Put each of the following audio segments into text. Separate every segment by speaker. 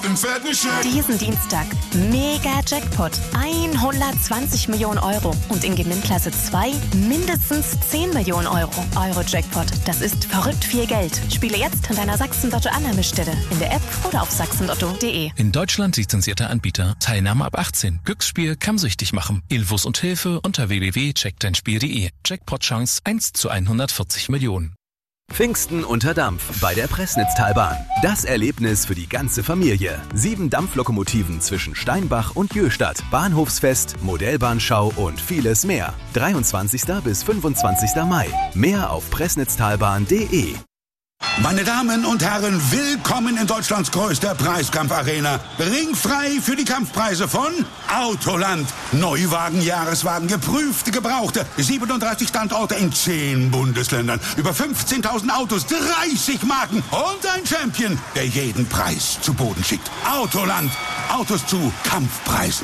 Speaker 1: Diesen Dienstag mega Jackpot 120 Millionen Euro und in Gewinnklasse 2 mindestens 10 Millionen Euro. Euro-Jackpot, das ist verrückt viel Geld. Spiele jetzt an deiner Sachsen-Lotto-Annahmestelle, in der App oder auf sachsenlotto.de.
Speaker 2: In Deutschland lizenzierter Anbieter. Teilnahme ab 18. Glücksspiel kann süchtig machen. Infos und Hilfe unter www.checkdeinspiel.de. Jackpot-Chance 1 zu 140 Millionen.
Speaker 3: Pfingsten unter Dampf bei der Pressnitztalbahn. Das Erlebnis für die ganze Familie. 7 Dampflokomotiven zwischen Steinbach und Jöhstadt. Bahnhofsfest, Modellbahnschau und vieles mehr. 23. bis 25. Mai. Mehr auf pressnitztalbahn.de.
Speaker 4: Meine Damen und Herren, willkommen in Deutschlands größter Preiskampfarena. Ringfrei für die Kampfpreise von Autoland. Neuwagen, Jahreswagen, geprüfte, gebrauchte. 37 Standorte in 10 Bundesländern. Über 15.000 Autos, 30 Marken und ein Champion, der jeden Preis zu Boden schickt. Autoland. Autos zu Kampfpreisen.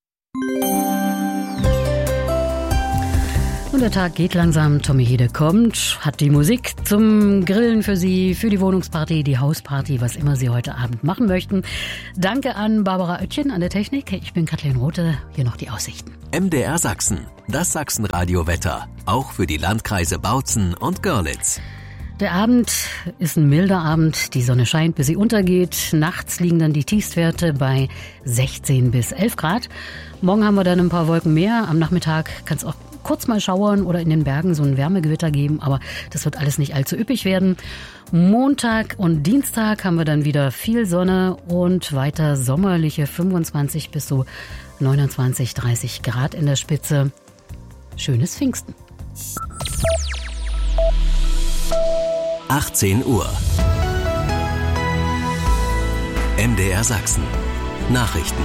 Speaker 5: Und der Tag geht langsam. Tommy Hede kommt, hat die Musik zum Grillen für Sie, für die Wohnungsparty, die Hausparty, was immer Sie heute Abend machen möchten. Danke an Barbara Oetjen an der Technik. Ich bin Kathleen Rothe. Hier noch die Aussichten.
Speaker 3: MDR Sachsen, das Sachsen-Radio-Wetter. Auch für die Landkreise Bautzen und Görlitz.
Speaker 5: Der Abend ist ein milder Abend. Die Sonne scheint, bis sie untergeht. Nachts liegen dann die Tiefstwerte bei 16 bis 11 Grad. Morgen haben wir dann ein paar Wolken mehr. Am Nachmittag kann es auch kurz mal schauern oder in den Bergen so ein Wärmegewitter geben, aber das wird alles nicht allzu üppig werden. Montag und Dienstag haben wir dann wieder viel Sonne und weiter sommerliche 25 bis so 29, 30 Grad in der Spitze. Schönes Pfingsten.
Speaker 3: 18 Uhr. MDR Sachsen. Nachrichten.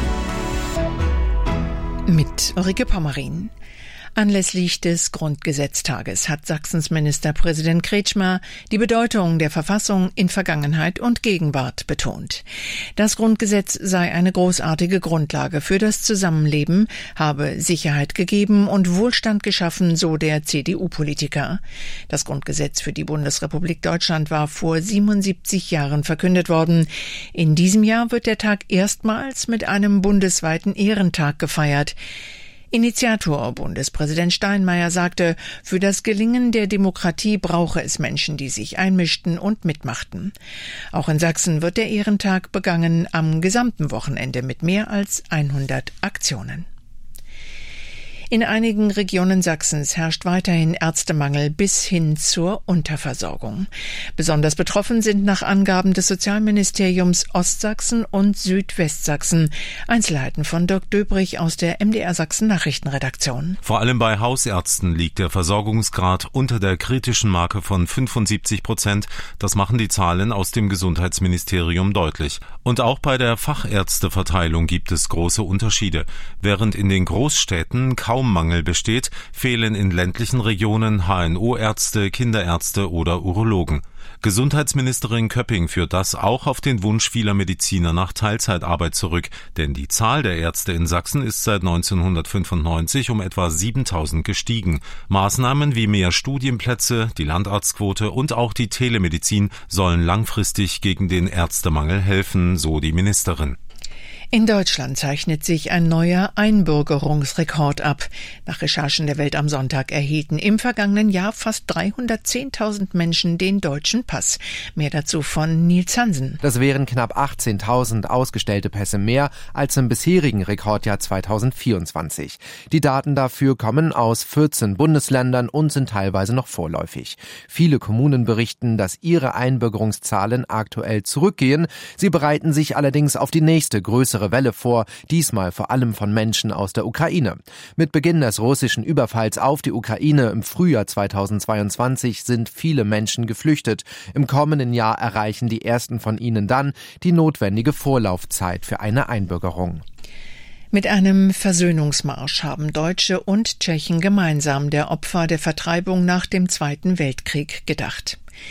Speaker 6: Mit Ulrike Pommerin. Anlässlich des Grundgesetztages hat Sachsens Ministerpräsident Kretschmer die Bedeutung der Verfassung in Vergangenheit und Gegenwart betont. Das Grundgesetz sei eine großartige Grundlage für das Zusammenleben, habe Sicherheit gegeben und Wohlstand geschaffen, so der CDU-Politiker. Das Grundgesetz für die Bundesrepublik Deutschland war vor 77 Jahren verkündet worden. In diesem Jahr wird der Tag erstmals mit einem bundesweiten Ehrentag gefeiert. Initiator Bundespräsident Steinmeier sagte, für das Gelingen der Demokratie brauche es Menschen, die sich einmischten und mitmachten. Auch in Sachsen wird der Ehrentag begangen am gesamten Wochenende mit mehr als 100 Aktionen. In einigen Regionen Sachsens herrscht weiterhin Ärztemangel bis hin zur Unterversorgung. Besonders betroffen sind nach Angaben des Sozialministeriums Ostsachsen und Südwestsachsen. Einzelheiten von Dirk Döbrich aus der MDR Sachsen Nachrichtenredaktion.
Speaker 7: Vor allem bei Hausärzten liegt der Versorgungsgrad unter der kritischen Marke von 75%. Das machen die Zahlen aus dem Gesundheitsministerium deutlich. Und auch bei der Fachärzteverteilung gibt es große Unterschiede. Während in den Großstädten kaum Mangel besteht, fehlen in ländlichen Regionen HNO-Ärzte, Kinderärzte oder Urologen. Gesundheitsministerin Köpping führt das auch auf den Wunsch vieler Mediziner nach Teilzeitarbeit zurück, denn die Zahl der Ärzte in Sachsen ist seit 1995 um etwa 7.000 gestiegen. Maßnahmen wie mehr Studienplätze, die Landarztquote und auch die Telemedizin sollen langfristig gegen den Ärztemangel helfen, so die Ministerin.
Speaker 6: In Deutschland zeichnet sich ein neuer Einbürgerungsrekord ab. Nach Recherchen der Welt am Sonntag erhielten im vergangenen Jahr fast 310.000 Menschen den deutschen Pass. Mehr dazu von Nils Hansen.
Speaker 8: Das wären knapp 18.000 ausgestellte Pässe mehr als im bisherigen Rekordjahr 2024. Die Daten dafür kommen aus 14 Bundesländern und sind teilweise noch vorläufig. Viele Kommunen berichten, dass ihre Einbürgerungszahlen aktuell zurückgehen. Sie bereiten sich allerdings auf die nächste größere Welle vor, diesmal vor allem von Menschen aus der Ukraine. Mit Beginn des russischen Überfalls auf die Ukraine im Frühjahr 2022 sind viele Menschen geflüchtet. Im kommenden Jahr erreichen die ersten von ihnen dann die notwendige Vorlaufzeit für eine Einbürgerung.
Speaker 6: Mit einem Versöhnungsmarsch haben Deutsche und Tschechen gemeinsam der Opfer der Vertreibung nach dem Zweiten Weltkrieg gedacht.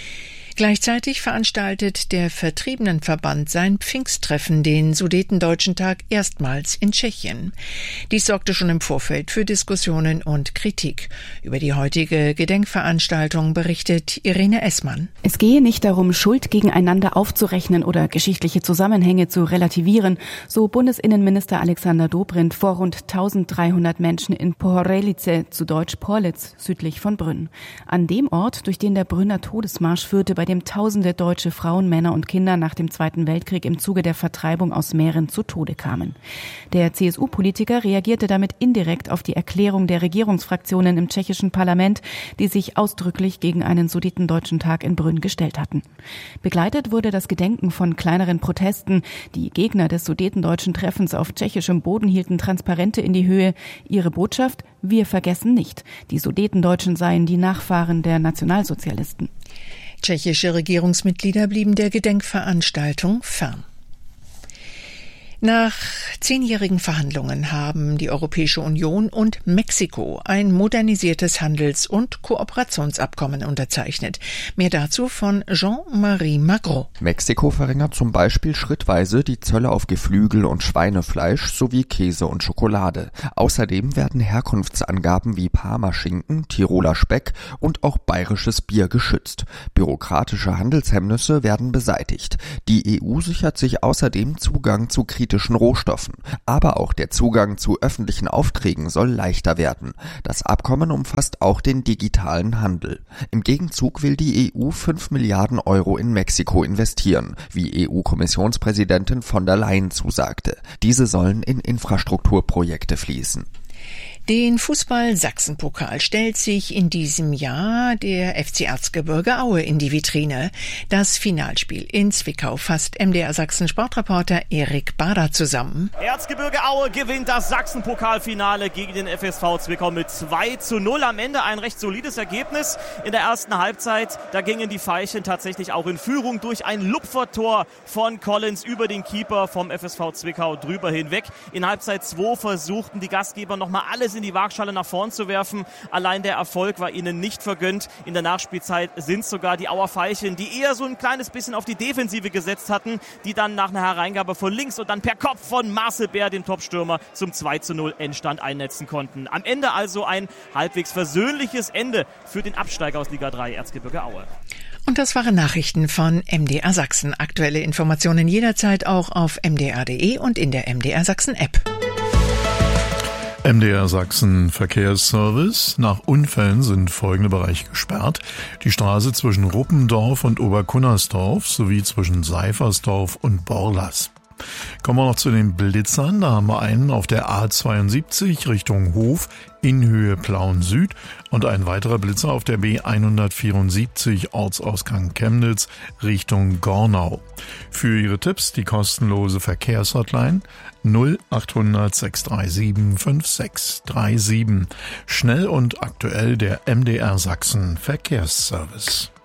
Speaker 6: Gleichzeitig veranstaltet der Vertriebenenverband sein Pfingsttreffen, den Sudetendeutschen Tag, erstmals in Tschechien. Dies sorgte schon im Vorfeld für Diskussionen und Kritik. Über die heutige Gedenkveranstaltung berichtet Irene Essmann.
Speaker 9: Es gehe nicht darum, Schuld gegeneinander aufzurechnen oder geschichtliche Zusammenhänge zu relativieren, so Bundesinnenminister Alexander Dobrindt vor rund 1300 Menschen in Pohorelice, zu Deutsch Porlitz, südlich von Brünn. An dem Ort, durch den der Brünner Todesmarsch führte, bei dem tausende deutsche Frauen, Männer und Kinder nach dem Zweiten Weltkrieg im Zuge der Vertreibung aus Mähren zu Tode kamen. Der CSU-Politiker reagierte damit indirekt auf die Erklärung der Regierungsfraktionen im tschechischen Parlament, die sich ausdrücklich gegen einen Sudetendeutschen Tag in Brünn gestellt hatten. Begleitet wurde das Gedenken von kleineren Protesten. Die Gegner des Sudetendeutschen Treffens auf tschechischem Boden hielten Transparente in die Höhe. Ihre Botschaft: Wir vergessen nicht. Die Sudetendeutschen seien die Nachfahren der Nationalsozialisten.
Speaker 6: Tschechische Regierungsmitglieder blieben der Gedenkveranstaltung fern. Nach 10-jährigen Verhandlungen haben die Europäische Union und Mexiko ein modernisiertes Handels- und Kooperationsabkommen unterzeichnet. Mehr dazu von Jean-Marie Magro.
Speaker 10: Mexiko verringert zum Beispiel schrittweise die Zölle auf Geflügel und Schweinefleisch sowie Käse und Schokolade. Außerdem werden Herkunftsangaben wie Parmaschinken, Tiroler Speck und auch bayerisches Bier geschützt. Bürokratische Handelshemmnisse werden beseitigt. Die EU sichert sich außerdem Zugang zu kritischen Rohstoffen. Aber auch der Zugang zu öffentlichen Aufträgen soll leichter werden. Das Abkommen umfasst auch den digitalen Handel. Im Gegenzug will die EU 5 Milliarden Euro in Mexiko investieren, wie EU-Kommissionspräsidentin von der Leyen zusagte. Diese sollen in Infrastrukturprojekte fließen.
Speaker 6: Den Fußball-Sachsen-Pokal stellt sich in diesem Jahr der FC Erzgebirge Aue in die Vitrine. Das Finalspiel in Zwickau fasst MDR Sachsen Sportreporter Erik Bader zusammen.
Speaker 11: Erzgebirge Aue gewinnt das Sachsen-Pokalfinale gegen den FSV Zwickau mit 2:0. Am Ende ein recht solides Ergebnis. In der ersten Halbzeit, da gingen die Veilchen tatsächlich auch in Führung durch ein Lupfertor von Collins über den Keeper vom FSV Zwickau drüber hinweg. In Halbzeit 2 versuchten die Gastgeber nochmal alles in die Waagschale nach vorn zu werfen. Allein der Erfolg war ihnen nicht vergönnt. In der Nachspielzeit sind sogar die Auer Veilchen, die eher so ein kleines bisschen auf die Defensive gesetzt hatten, die dann nach einer Hereingabe von links und dann per Kopf von Marcel Bär, dem Topstürmer, zum 2:0 Endstand einnetzen konnten. Am Ende also ein halbwegs versöhnliches Ende für den Absteiger aus Liga 3 Erzgebirge Aue.
Speaker 6: Und das waren Nachrichten von MDR Sachsen. Aktuelle Informationen jederzeit auch auf mdr.de und in der MDR Sachsen App.
Speaker 12: MDR Sachsen Verkehrsservice. Nach Unfällen sind folgende Bereiche gesperrt: die Straße zwischen Ruppendorf und Oberkunnersdorf sowie zwischen Seifersdorf und Borlas. Kommen wir noch zu den Blitzern. Da haben wir einen auf der A72 Richtung Hof in Höhe Plauen Süd und ein weiterer Blitzer auf der B174 Ortsausgang Chemnitz Richtung Gornau. Für Ihre Tipps die kostenlose Verkehrshotline 0800 637 5637. Schnell und aktuell der MDR Sachsen Verkehrsservice.